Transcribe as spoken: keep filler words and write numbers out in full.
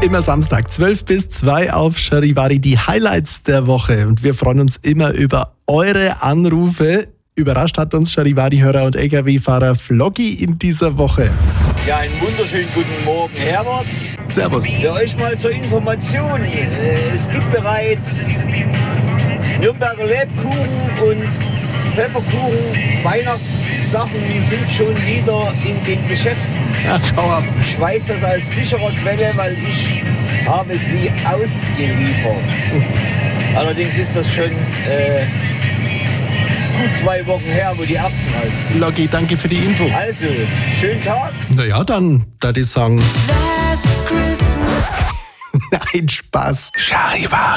Immer Samstag, zwölf bis zwei auf Charivari, die Highlights der Woche. Und wir freuen uns immer über eure Anrufe. Überrascht hat uns Charivari-Hörer und L K W-Fahrer Floggy in dieser Woche. Ja, einen wunderschönen guten Morgen, Herbert. Servus. Für euch mal zur Information. Äh, Es gibt bereits Nürnberger Lebkuchen und Pfefferkuchen. Weihnachtssachen sind schon wieder in den Geschäften. Ja, schau ab. Ich weiß das aus sicherer Quelle, weil ich habe sie ausgeliefert. Allerdings ist das schon äh, gut zwei Wochen her, wo die ersten raus sind. Floggy, danke für die Info. Also, schönen Tag. Naja, dann, da die sagen. Last Christmas. Nein, Spaß. Charivari.